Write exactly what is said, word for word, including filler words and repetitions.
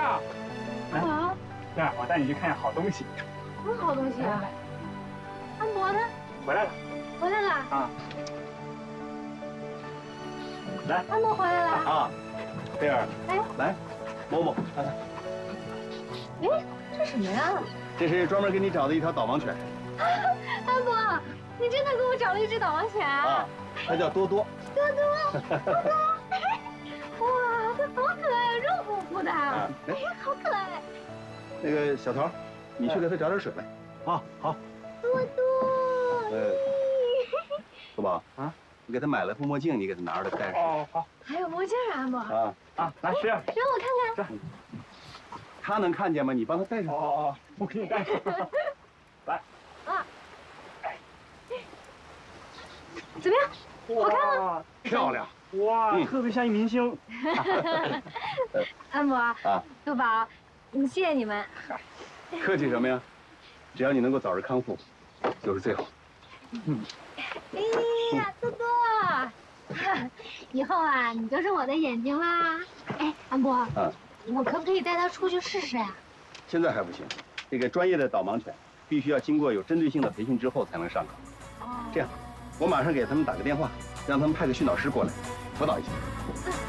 啊！ 安博， 来，我带你去看好东西。 什么好东西啊？安博呢？ 回来了。 回来了。 啊。来。 安博回来了。 啊，贝尔。 哎。 来，摸摸，看看。 哎，这什么呀？ 这是专门给你找的一条导盲犬。 安博，你真的给我找了一只导盲犬啊？ 啊，它叫多多。 多多，多多。哇，它多可爱，肉乎乎的。啊，哎呀，好可爱。 那个小桃，你去给它找点水来。 好，好。 多多。 呃，多宝啊，我给它买了副墨镜，你给它拿出来戴上。 哦，好。 还有墨镜啊，安博。 啊啊，来，是。 让我看看。 它能看见吗？你帮它戴上。 哦哦哦，我给你戴上。来。 啊。怎么样？好看吗？ 漂亮。 哇， 嗯、 特别像一明星。 安博啊， 多宝，嗯，谢谢你们。 客气什么呀？只要你能够早日康复，就是最好。 嗯。哎呀，多多，以后啊，你就是我的眼睛啦。哎，安博， 啊， 我可不可以带它出去试试呀？ 现在还不行，这个专业的导盲犬必须要经过有针对性的培训之后才能上课。哦。这样，我马上给他们打个电话，让他们派个训导师过来辅导一下。